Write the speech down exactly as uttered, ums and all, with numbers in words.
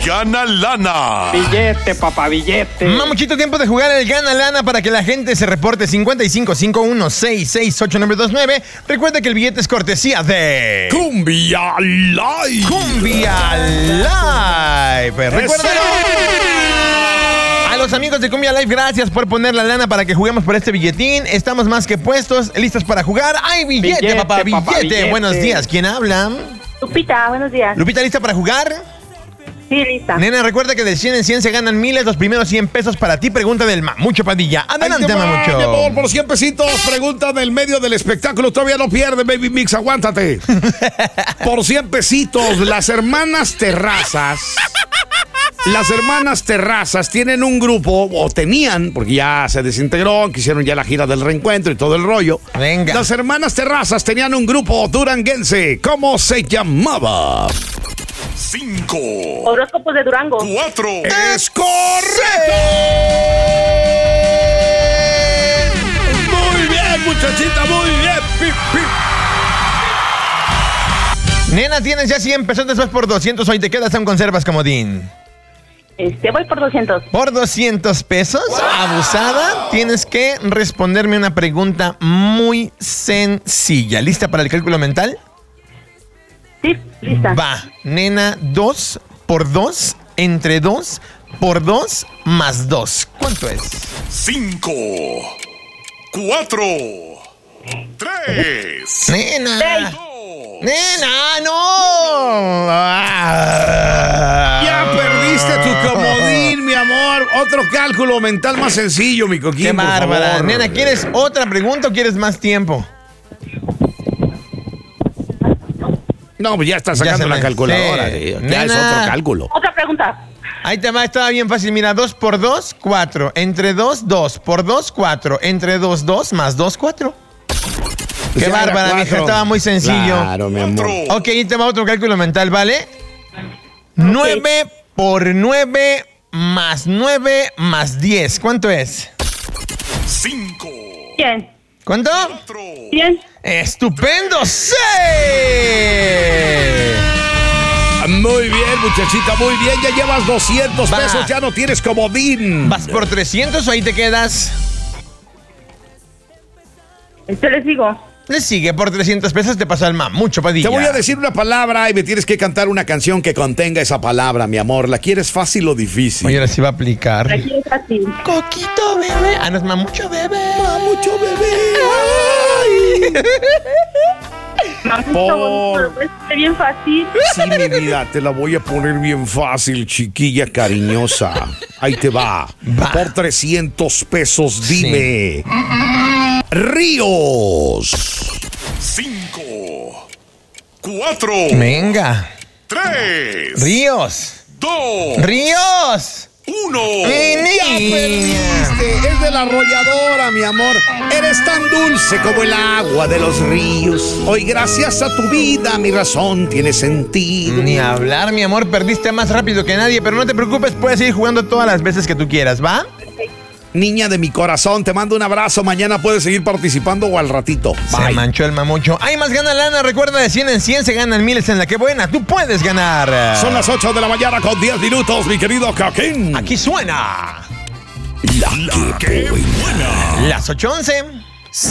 Gana Lana. Billete, papá, billete. Mamuchito, tiempo de jugar el Gana Lana para que la gente se reporte. Cincuenta y cinco, cincuenta y uno, sesenta y seis, ochenta y nueve veintinueve. Recuerda que el billete es cortesía de Cumbia Live. Cumbia Live. Recuérdalo. A los amigos de Cumbia Live, gracias por poner la lana para que juguemos por este billetín. Estamos más que puestos, listos para jugar. ¡Ay, billete, Billete, papá, billete! papá, billete. Buenos días, ¿quién habla? Lupita, buenos días. Lupita, ¿lista para jugar? Sí, lista. Nena, recuerda que de cien en cien se ganan miles. Los primeros cien pesos para ti. Pregunta del Mamucho Padilla. Adelante, Ahí te va, Mamucho. mi amor, por cien pesitos, pregunta del medio del espectáculo. Todavía no pierde, Baby Mix, aguántate. Por cien pesitos, las hermanas Terrazas. Las hermanas Terrazas tienen un grupo, o tenían, porque ya se desintegró, que hicieron ya la gira del reencuentro y todo el rollo. Venga. Las hermanas Terrazas tenían un grupo duranguense. ¿Cómo se llamaba? Cinco. Horóscopos de Durango. Cuatro. ¡Es correcto! Muy bien, muchachita, muy bien. Pip, pip. Nena, tienes ya cien pesos, después por doscientos. Hoy te quedas en conservas, comodín. Este, voy por doscientos. Por doscientos pesos, abusada, tienes que responderme una pregunta muy sencilla. ¿Lista para el cálculo mental? Sí, lista. Va, nena, dos por dos, entre dos, por dos, más dos. ¿Cuánto es? Cinco. Cuatro. Tres. Nena. Seis. Nena, no. Ah. Ya perdiste tu comodín, mi amor. Otro cálculo mental más sencillo, mi coquín. Qué por bárbara. favor. Nena, ¿quieres otra pregunta o quieres más tiempo? No, pues ya está Ya sacando se la me- calculadora. sí. tío. Ya Nena. es otro cálculo. Otra pregunta. Ahí te va, estaba bien fácil. Mira, dos por dos, cuatro. Entre dos, dos. Por dos, cuatro. Entre dos, dos. Más dos, cuatro. Qué Ya era bárbara, cuatro. mija. Estaba muy sencillo. Claro, mi amor. Ok, ahí te va otro cálculo mental, ¿vale? nueve por nueve más nueve más diez. ¿Cuánto es? Cinco. Bien. ¿Cuánto? Bien. ¡Estupendo! ¡Sí! Muy bien, muchachita, muy bien. Ya llevas doscientos Va. pesos, ya no tienes comodín. ¿Vas por trescientos o ahí te quedas? Este les digo. Le sigue, por trescientos pesos te pasa el Mamucho Padilla. Te voy a decir una palabra y me tienes que cantar una canción que contenga esa palabra, mi amor. ¿La quieres fácil o difícil? Oye, ahora sí va a aplicar. Aquí es fácil. Coquito bebé. Ah, no es Mamucho bebé. Mucho bebé. Mamucho Por- bonito, pero puede ser bien fácil. Sí, mi vida, te la voy a poner bien fácil, chiquilla cariñosa. Ahí te va. Va. Por trescientos pesos, dime. Ríos. Cinco. Cuatro. Venga. Tres. Ríos. Dos. Ríos. Uno. ¡Mi ¡Ya niña! perdiste! Es de la arrolladora, mi amor. Eres tan dulce como el agua de los ríos. Hoy, gracias a tu vida, mi razón tiene sentido. Ni hablar, mi amor. Perdiste más rápido que nadie, pero no te preocupes. Puedes seguir jugando todas las veces que tú quieras, ¿va? Niña de mi corazón, te mando un abrazo. Mañana puedes seguir participando o al ratito. Se Bye. manchó el Mamucho. Hay más gana lana. Recuerda, de cien en cien se ganan miles en la que buena. Tú puedes ganar. Son las ocho de la mañana con diez minutos, mi querido Coquín. Aquí suena La que buena. las ocho once.